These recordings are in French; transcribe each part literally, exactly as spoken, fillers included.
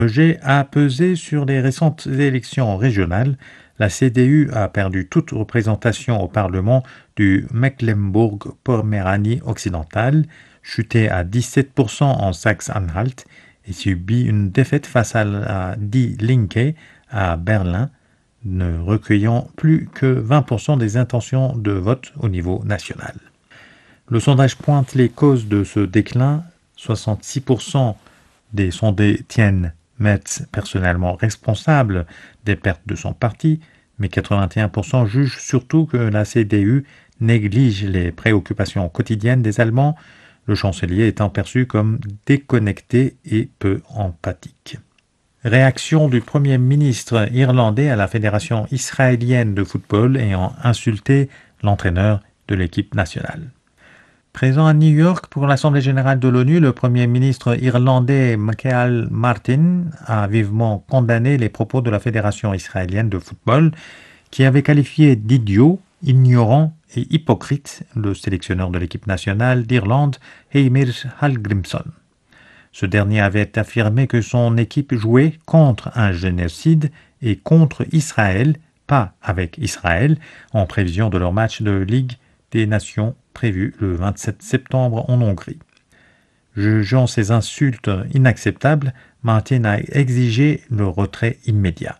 G a pesé sur les récentes élections régionales. La C D U a perdu toute représentation au Parlement du Mecklembourg-Poméranie occidentale, chuté à dix-sept pour cent en Saxe-Anhalt et subit une défaite face à la Die Linke à Berlin, ne recueillant plus que vingt pour cent des intentions de vote au niveau national. Le sondage pointe les causes de ce déclin. soixante-six pour cent des sondés tiennent Metz personnellement responsable des pertes de son parti, mais quatre-vingt-un pour cent jugent surtout que la C D U néglige les préoccupations quotidiennes des Allemands, le chancelier étant perçu comme déconnecté et peu empathique. Réaction du Premier ministre irlandais à la Fédération israélienne de football ayant insulté l'entraîneur de l'équipe nationale. Présent à New York pour l'Assemblée générale de l'ONU, le Premier ministre irlandais Michael Martin a vivement condamné les propos de la Fédération israélienne de football qui avait qualifié d'idiot, ignorant et hypocrite le sélectionneur de l'équipe nationale d'Irlande, Heimir Hallgrímsson. Ce dernier avait affirmé que son équipe jouait contre un génocide et contre Israël, pas avec Israël, en prévision de leur match de Ligue des Nations prévu le vingt-sept septembre en Hongrie. Jugeant ces insultes inacceptables, Martin a exigé le retrait immédiat.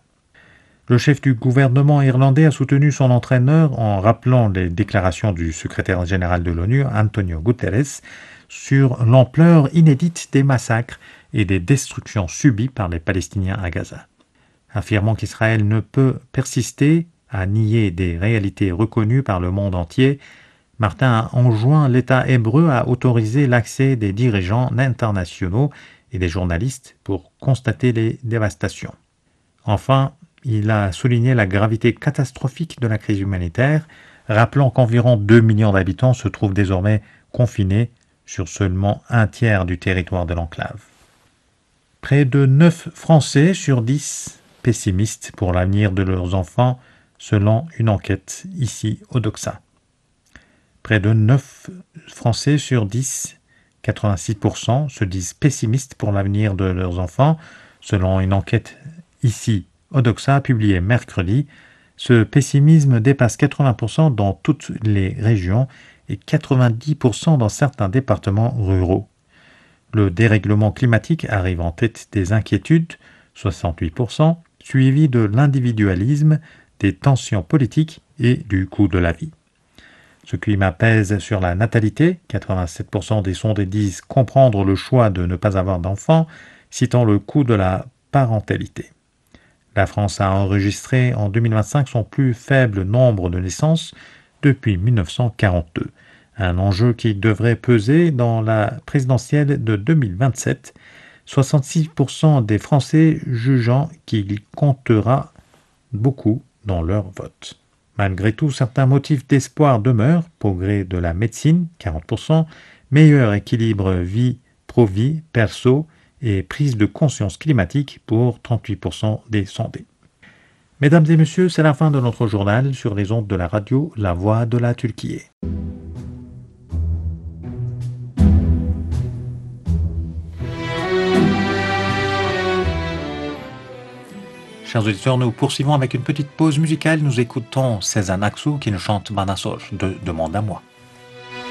Le chef du gouvernement irlandais a soutenu son entraîneur en rappelant les déclarations du secrétaire général de l'ONU, Antonio Guterres, sur l'ampleur inédite des massacres et des destructions subies par les Palestiniens à Gaza. Affirmant qu'Israël ne peut persister à nier des réalités reconnues par le monde entier, Martin a enjoint l'État hébreu à autoriser l'accès des dirigeants internationaux et des journalistes pour constater les dévastations. Enfin, il a souligné la gravité catastrophique de la crise humanitaire, rappelant qu'environ deux millions d'habitants se trouvent désormais confinés sur seulement un tiers du territoire de l'enclave. Près de neuf Français sur dix pessimistes pour l'avenir de leurs enfants, selon une enquête ici au Doxa. Près de neuf Français sur dix, quatre-vingt-six pour cent, se disent pessimistes pour l'avenir de leurs enfants, selon une enquête ici au Doxa publiée mercredi. Ce pessimisme dépasse quatre-vingts pour cent dans toutes les régions et quatre-vingt-dix pour cent dans certains départements ruraux. Le dérèglement climatique arrive en tête des inquiétudes, soixante-huit pour cent, suivi de l'individualisme, des tensions politiques et du coût de la vie. Ce climat pèse sur la natalité, quatre-vingt-sept pour cent des sondés disent comprendre le choix de ne pas avoir d'enfants, citant le coût de la parentalité. La France a enregistré en deux mille vingt-cinq son plus faible nombre de naissances depuis mille neuf cent quarante-deux, un enjeu qui devrait peser dans la présidentielle de deux mille vingt-sept, soixante-six pour cent des Français jugeant qu'il comptera beaucoup dans leur vote. Malgré tout, certains motifs d'espoir demeurent, progrès de la médecine, quarante pour cent, meilleur équilibre vie pro-vie, perso, et prise de conscience climatique pour trente-huit pour cent des sondés. Mesdames et messieurs, c'est la fin de notre journal sur les ondes de la radio La Voix de la Turquie. Chers auditeurs, nous poursuivons avec une petite pause musicale. Nous écoutons Sezen Aksu qui nous chante Bana Sor de Demande à moi.